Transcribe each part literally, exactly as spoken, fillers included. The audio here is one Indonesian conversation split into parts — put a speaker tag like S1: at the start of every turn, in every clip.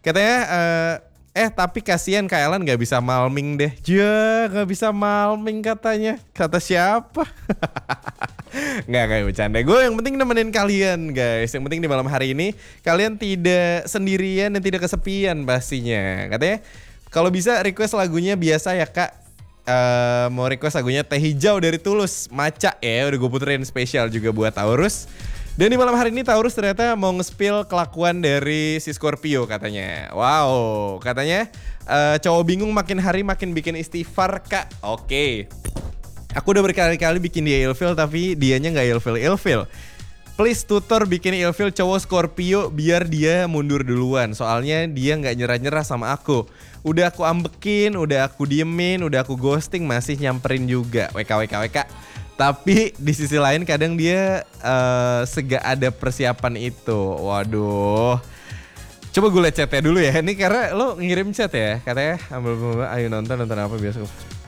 S1: Katanya eh, eh tapi kasihan Kak Ellen gak bisa malming deh. Ya gak bisa malming katanya. Kata siapa? Nggak, kayak bercanda. Gue yang penting nemenin kalian guys. Yang penting di malam hari ini kalian tidak sendirian dan tidak kesepian pastinya. Katanya kalau bisa request lagunya biasa ya Kak. Uh, mau request lagunya Teh Hijau dari Tulus, Maca ya, udah gue puterin spesial juga buat Taurus. Dan di malam hari ini Taurus ternyata mau nge-spill kelakuan dari si Scorpio katanya. Wow, katanya uh, cowok bingung makin hari makin bikin istighfar Kak. Oke, okay. Aku udah berkali-kali bikin dia ilfil tapi dianya gak ilfil-ilfil. Please tutor bikin ilfil cowok Scorpio biar dia mundur duluan. Soalnya dia gak nyerah-nyerah sama aku. Udah aku ambekin, udah aku diemin, udah aku ghosting masih nyamperin juga. W K W K W K. Tapi di sisi lain kadang dia uh, segak ada persiapan itu. Waduh. Coba gue liat chatnya dulu ya. Ini karena lo ngirim chat ya. Katanya ambil ayo nonton, nonton apa biasa.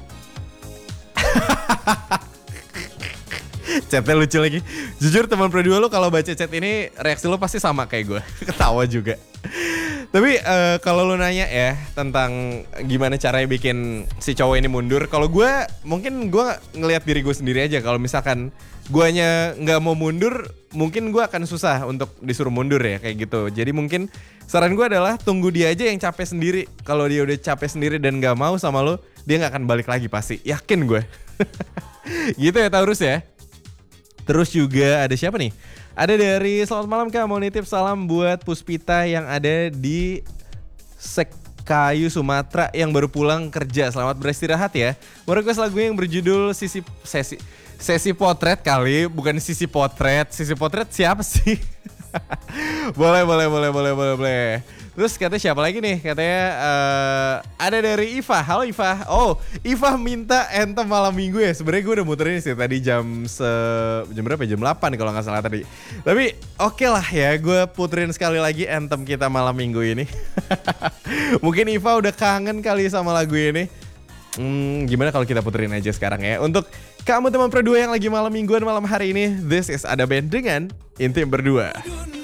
S1: Chatnya lucu lagi. Jujur teman berdua lo kalau baca chat ini reaksi lo pasti sama kayak gue. Ketawa juga. Tapi uh, kalau lo nanya ya tentang gimana caranya bikin si cowok ini mundur, kalau gue mungkin gue ngelihat diri gue sendiri aja. Kalau misalkan guanya nggak mau mundur, mungkin gue akan susah untuk disuruh mundur ya kayak gitu. Jadi mungkin saran gue adalah tunggu dia aja yang capek sendiri. Kalau dia udah capek sendiri dan nggak mau sama lo, dia nggak akan balik lagi pasti. Yakin gue. Gitu ya Taurus ya. Terus juga ada siapa nih? Ada dari selamat malam Kak, mau nitip salam buat Puspita yang ada di Sekayu Sumatera yang baru pulang kerja. Selamat beristirahat ya. Mau request lagu yang berjudul Sisi Sesi Sesi Potret kali, bukan Sisi Potret. Sisi Potret siapa sih? boleh, boleh, boleh, boleh, boleh, boleh. Terus katanya siapa lagi nih? Katanya uh, ada dari Iva. Halo Iva. Oh, Iva minta Anthem malam minggu ya. Sebenarnya gue udah muterin sih tadi jam se jam berapa? Jam delapan kalau nggak salah tadi. Tapi oke okay lah ya, gue puterin sekali lagi Anthem kita malam minggu ini. Mungkin Iva udah kangen kali sama lagu ini. Hmm, gimana kalau kita puterin aja sekarang ya. Untuk kamu teman berdua yang lagi malam mingguan malam hari ini, this is Ada Band dengan Intim Berdua.